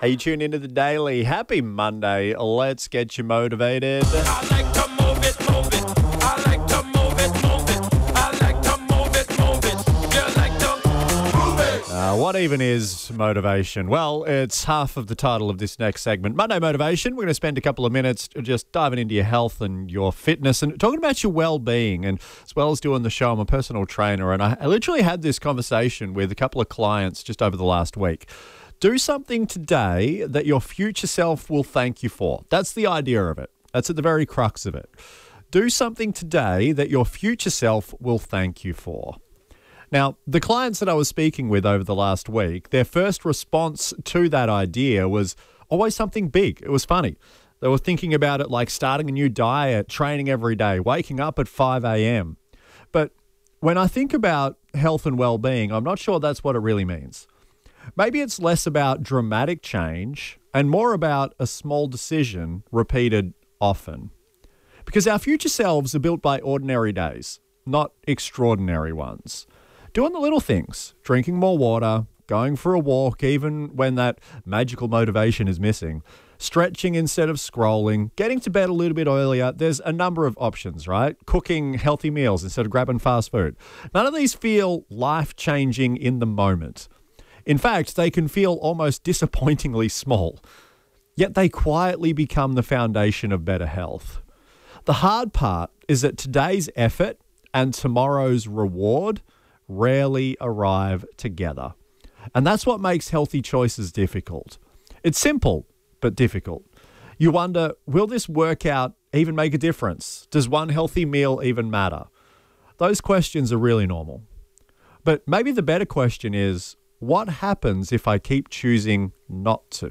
Hey, you tune into the Daily. Happy Monday. Let's get you motivated. I like to move it, move it. I like to move it, move it. I like to move it, move it. You like to move it. What even is motivation? Well, it's half of the title of this next segment. Monday Motivation. We're going to spend a couple of minutes just diving into your health and your fitness and talking about your well-being. And as well as doing the show, I'm a personal trainer. And I literally had this conversation with a couple of clients just over the last week. Do something today that your future self will thank you for. That's the idea of it. That's at the very crux of it. Do something today that your future self will thank you for. Now, the clients that I was speaking with over the last week, their first response to that idea was always something big. It was funny. They were thinking about it like starting a new diet, training every day, waking up at 5 a.m. But when I think about health and well-being, I'm not sure that's what it really means. Maybe it's less about dramatic change and more about a small decision repeated often. Because our future selves are built by ordinary days, not extraordinary ones. Doing the little things, drinking more water, going for a walk even when that magical motivation is missing, stretching instead of scrolling, getting to bed a little bit earlier. There's a number of options, right? Cooking healthy meals instead of grabbing fast food. None of these feel life-changing in the moment. In fact, they can feel almost disappointingly small, yet they quietly become the foundation of better health. The hard part is that today's effort and tomorrow's reward rarely arrive together. And that's what makes healthy choices difficult. It's simple, but difficult. You wonder, will this workout even make a difference? Does one healthy meal even matter? Those questions are really normal. But maybe the better question is, what happens if I keep choosing not to?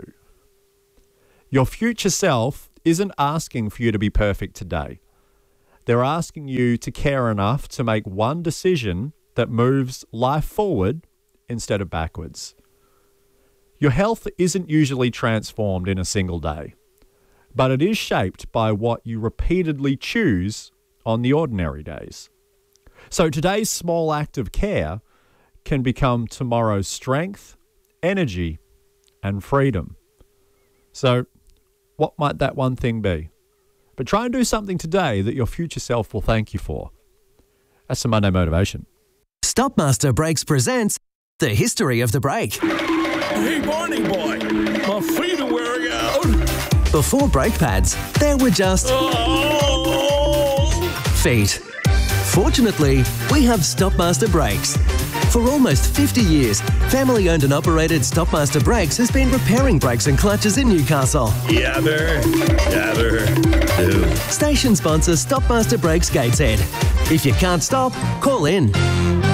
Your future self isn't asking for you to be perfect today. They're asking you to care enough to make one decision that moves life forward instead of backwards. Your health isn't usually transformed in a single day, but it is shaped by what you repeatedly choose on the ordinary days. So today's small act of care can become tomorrow's strength, energy, and freedom. So, what might that one thing be? But try and do something today that your future self will thank you for. That's some Monday Motivation. Stopmaster Brakes presents The History of the Brake. Hey, Barney boy, my feet are wearing out. Before brake pads, there were just feet. Fortunately, we have Stopmaster Brakes. For almost 50 years, family-owned and operated Stopmaster Brakes has been repairing brakes and clutches in Newcastle. Yabber, do. Station sponsor Stopmaster Brakes Gateshead. If you can't stop, call in.